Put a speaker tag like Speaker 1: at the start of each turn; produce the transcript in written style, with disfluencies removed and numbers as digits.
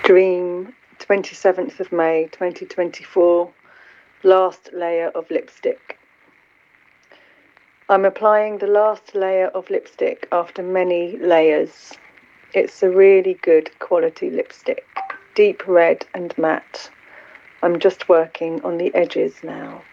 Speaker 1: Dream, 27th of May 2024, last layer of lipstick. I'm applying the last layer of lipstick after many layers. It's a really good quality lipstick, deep red and matte. I'm just working on the edges now.